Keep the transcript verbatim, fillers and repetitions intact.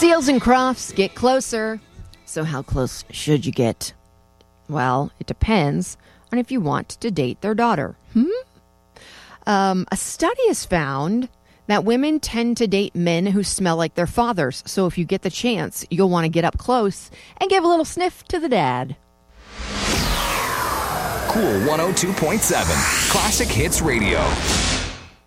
Seals and Crofts get closer. So how close should you get? Well, it depends on if you want to date their daughter. Hmm? Um, a study has found that women tend to date men who smell like their fathers. So if you get the chance, you'll want to get up close and give a little sniff to the dad. Cool one oh two point seven Classic Hits Radio.